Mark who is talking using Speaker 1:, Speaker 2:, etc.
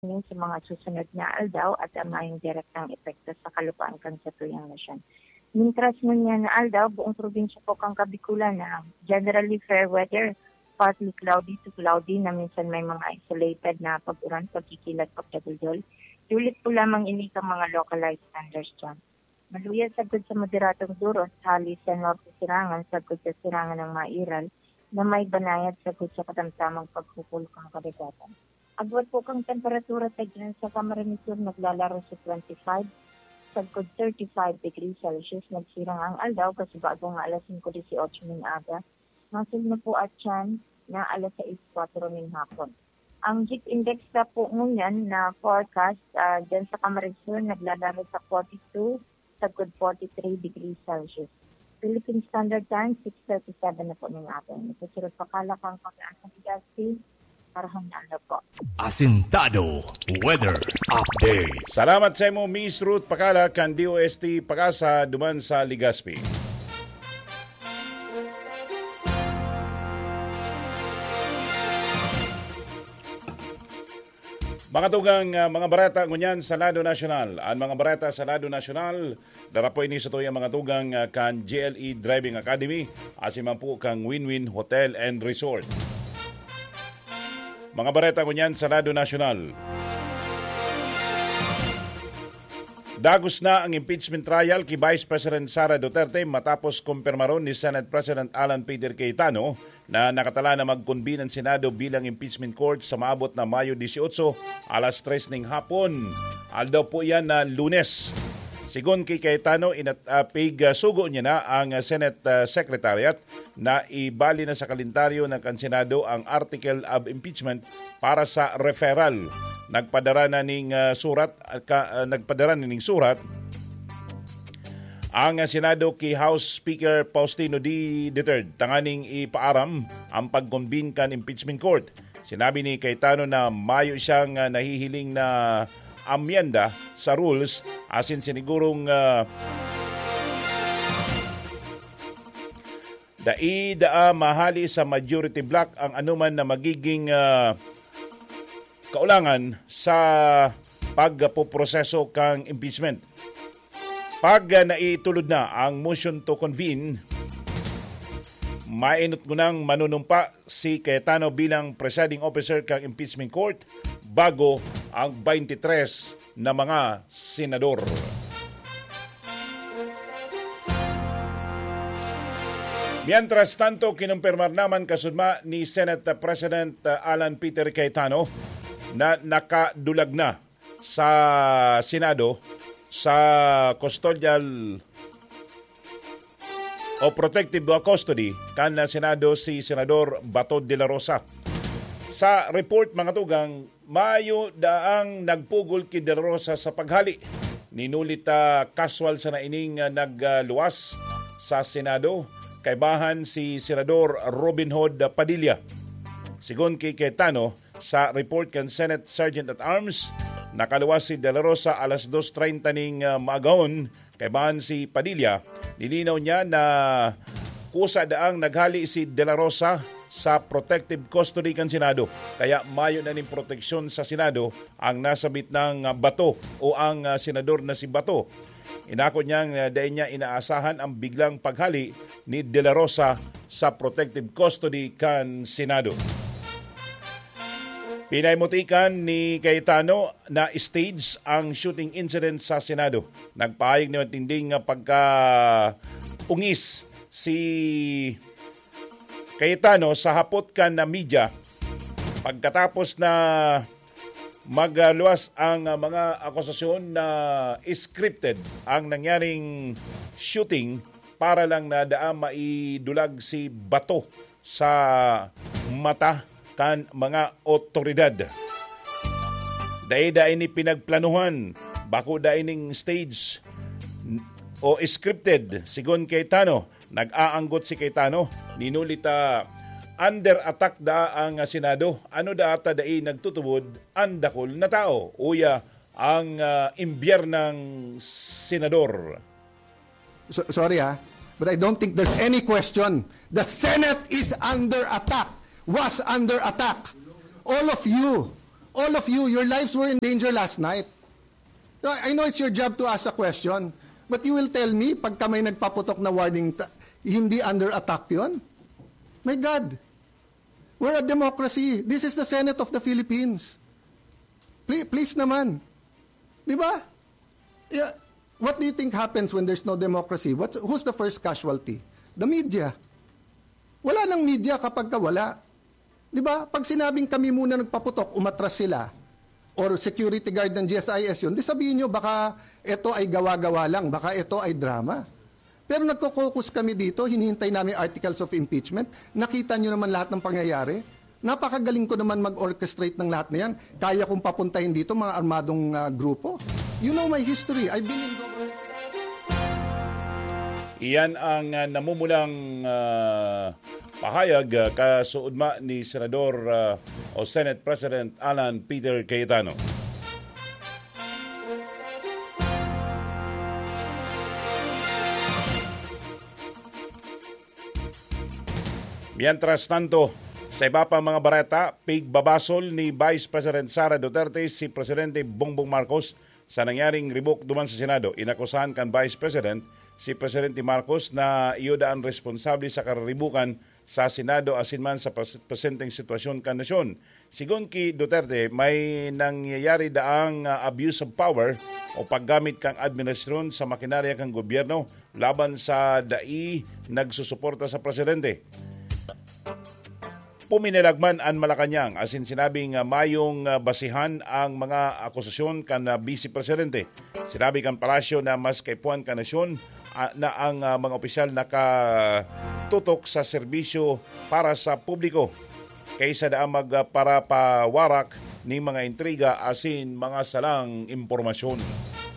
Speaker 1: sa mga susunod na aldaw at mayong direktang epekto sa kalupaan kan sa tuyang nasyon. Mintras ngunyan na aldaw, buong probinsya po kang Kabikulan na generally fair weather, partly cloudy to cloudy na minsan may mga isolated na pag-uran, pagkikilat, pagdaguldol. Tulit po lamang ini kang mga localized thunderstorms. Maluyas sagod sa moderatong duros, halis sa norte sirangan, sagod sa sirangan ng mairal, na may banayad sagod sa katamtamang paghukul kang kabigatan. Agwat po kang temperatura sa dyan sa Camarines Sur naglalaro sa 25, sagod 35 degrees Celsius, nagsirang ang aldaw kasi bago nga alas 5:18 ng aga, masil na po at yan na alas 6:04 ng hapon. Ang JIT index na po ngunyan na forecast dyan sa Camarines Sur naglalaro sa 42, sagod 43 degrees Celsius. Philippine Standard Time, 6:37 na po ng atin. Ito pakala kang pag-asa Gaspi, parahan na po.
Speaker 2: Asintado Weather Update.
Speaker 3: Salamat sa imo, Miss Ruth Pakala, kan DOST Pag-asa, duman sa Legazpi. Mga tugang mga barata ngunyan sa Lado Nacional. Ang mga barata sa Lado Nacional, darapoy ni sa tuyang mga tugang kan GLE Driving Academy, asiman po kang Win-Win Hotel and Resort. Mga barata ngunyan sa Lado Nacional. Dagos na ang impeachment trial kay Vice President Sara Duterte matapos kumpirmaron ni Senate President Alan Peter Cayetano na nakatala na mag-convene ang Senado bilang impeachment court sa maabot na Mayo 18, alas 3 ng hapon. Aldaw po yan na Lunes. Sigon kay Cayetano, sugo niya na ang Senate Secretariat na ibali na sa kalendaryo ng Senado ang article of impeachment para sa referral. Nagpadara na ning surat ang Senado kay House Speaker Faustino D. III tanganing ipaaram ang pag-convene kan impeachment court. Sinabi ni Cayetano na mayo siyang nahihiling na amyenda sa rules asin sinigurong mahali sa majority block ang anuman na magiging kaulangan sa pagpoproseso kang impeachment. Pag naitulod na ang motion to convene, mainot ko nang manunumpa si Cayetano bilang presiding officer kang impeachment court bago ang 23 na mga senador. Mientras tanto, kinumpirmar naman kasudma ni Senate President Alan Peter Cayetano na nakadulag na sa Senado sa custodial o protective custody kan na Senado si Senador Bato de la Rosa. Sa report mga tugang, mayo daang nagpugol kay de la Rosa sa paghali. Ninulit casual sa naining nagluwas sa Senado kay bahan si Senador Robin Hood Padilla. Sigon kay Cayetano, sa report kan Senate Sergeant at Arms, nakaluwas si De La Rosa alas 2:30 ning maagahon kay bahan si Padilla. Nilinaw niya na kusa daang naghali si De La Rosa sa protective custody kan Senado. Kaya mayo na ning proteksyon sa Senado ang nasabit ng Bato o ang senador na si Bato. Inako niyang dahil niya inaasahan ang biglang paghali ni De La Rosa sa protective custody kan Senado. Pinaimutikan ni Cayetano na stage ang shooting incident sa Senado. Nagpahayag ni matinding pagka-ungis si Cayetano sa hapot kan na media pagkatapos na magluwas ang mga akusasyon na scripted ang nangyaring shooting para lang na daang maidulag si Bato sa mata kan mga otoridad. Daida ini pinagplanuhan bako da ining stage o scripted. Sigon Cayetano, nag-aanggot si Cayetano, ninulita under attack da ang Senado. Ano da ata dai nagtutubod ang dakol na tao. Uya ang imbyar ng senador.
Speaker 4: Sorry but I don't think there's any question. The Senate is under attack. Was under attack. All of you All of you, your lives were in danger last night. I know it's your job to ask a question, but you will tell me, pagka may nagpaputok na warning, hindi under attack yun? My God, we're a democracy. This is the Senate of the Philippines. Please naman. Di ba? Yeah. What do you think happens when there's no democracy? Who's the first casualty? The media. Wala nang media kapag wala. Di ba? Pag sinabing kami muna nagpaputok, umatras sila, or security guard ng GSIS yun, di sabihin nyo, baka ito ay gawa-gawa lang, baka ito ay drama. Pero nagko-focus kami dito, hinihintay namin articles of impeachment, nakita nyo naman lahat ng pangyayari. Napakagaling ko naman mag-orchestrate ng lahat na yan. Kaya kong papuntahin dito mga armadong grupo. You know my history. I've been in government.
Speaker 3: Iyan ang namumulang pahayag kasuudma ni Senador o Senate President Alan Peter Cayetano. Mientras tanto, sa iba pang mga bareta, pigbabasol ni Vice President Sara Duterte si Presidente Bongbong Marcos sa nangyaring ribok duman sa Senado. Inakusahan kan Vice President si Presidente Marcos na iyo daan responsable sa kararibukan sa Senado asinman sa presenteng sitwasyon kan nasyon. Sigon ki Duterte, may nangyayari daang abuse of power o paggamit kang administrasyon sa makinarya kang gobyerno laban sa dai nagsusuporta sa Presidente. Puminilagman ang Malacanang asin sinabing mayong basihan ang mga akusasyon kan Vice Presidente. Sinabi kan Palasyo na mas kaipuan kan nasyon na ang mga opisyal nakatutok sa serbisyo para sa publiko kaysa daan magparapawarak ni mga intriga asin mga salang impormasyon.